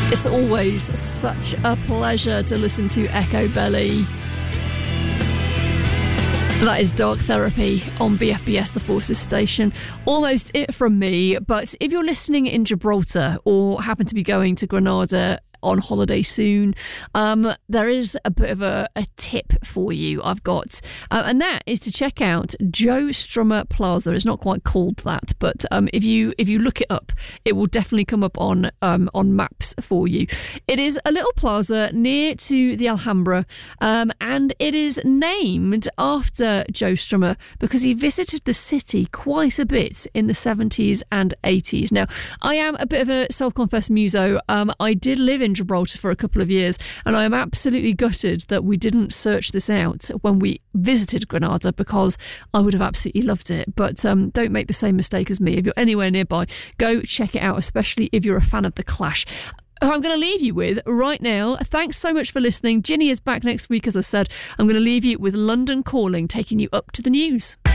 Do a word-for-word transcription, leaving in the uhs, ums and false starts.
It's always such a pleasure to listen to Echo Belly. That is Dark Therapy on B F B S The Forces station. Almost it from me, but if you're listening in Gibraltar or happen to be going to Granada on holiday soon, um, there is a bit of a, a tip for you I've got, uh, and that is to check out Joe Strummer Plaza. It's not quite called that, but um, if you if you look it up, it will definitely come up on um, on maps for you. It is a little plaza near to the Alhambra, um, and it is named after Joe Strummer because he visited the city quite a bit in the seventies and eighties. Now, I am a bit of a self-confessed muso. Um, I did live in Gibraltar for a couple of years, and I am absolutely gutted that we didn't search this out when we visited Granada, because I would have absolutely loved it. But um, don't make the same mistake as me. If you're anywhere nearby, go check it out, especially if you're a fan of The Clash. I'm going to leave you with right now. Thanks so much for listening. Ginny is back next week, as I said. I'm going to leave you with London Calling, taking you up to the news.